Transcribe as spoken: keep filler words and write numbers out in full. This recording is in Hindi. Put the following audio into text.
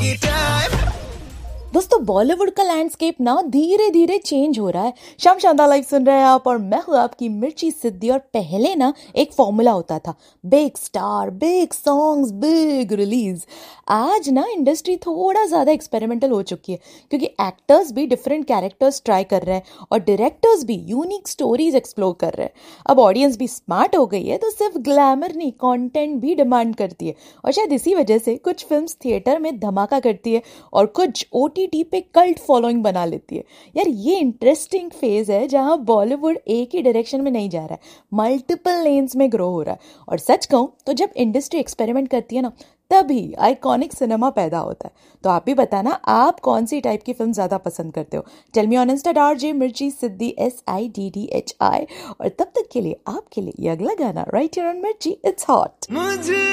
दोस्तों बॉलीवुड का लैंडस्केप ना धीरे धीरे चेंज हो रहा है। शाम शानदार लाइव सुन रहे हैं आप और मैं हूँ आपकी मिर्ची सिद्धि। और पहले ना एक फॉर्मूला होता था, big star, big songs, big release. आज ना इंडस्ट्री थोड़ा ज्यादा एक्सपेरिमेंटल हो चुकी है, क्योंकि एक्टर्स भी डिफरेंट कैरेक्टर्स ट्राई कर रहे हैं और डायरेक्टर्स भी यूनिक स्टोरीज एक्सप्लोर कर रहे हैं। अब ऑडियंस भी स्मार्ट हो गई है, तो सिर्फ ग्लैमर नहीं, कंटेंट भी डिमांड करती है। और शायद इसी वजह से कुछ फिल्म्स थिएटर में धमाका करती है और कुछ ओटीटी पे कल्ट फॉलोइंग बना लेती है। यार ये इंटरेस्टिंग फेज है जहां बॉलीवुड एक ही डायरेक्शन में नहीं जा रहा है, मल्टीपल लेन्स में ग्रो हो रहा है। और सच कहूं तो जब इंडस्ट्री एक्सपेरिमेंट करती है ना, तभी आइकॉनिक सिनेमा पैदा होता है। तो आप भी बताना, आप कौन सी टाइप की फिल्म ज्यादा पसंद करते हो? Tell me on Insta R J मिर्ची सिद्धि, S I D D H I. और तब तक के लिए आपके लिए ये अगला गाना राइट हियर ऑन मिर्ची, इट्स हॉट।